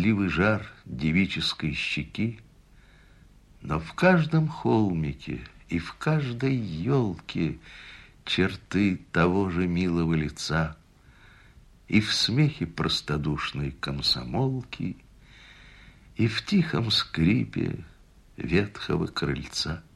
слезливый жар девической щеки, но в каждом холмике и в каждой елке черты того же милого лица, и в смехе простодушной комсомолки, и в тихом скрипе ветхого крыльца.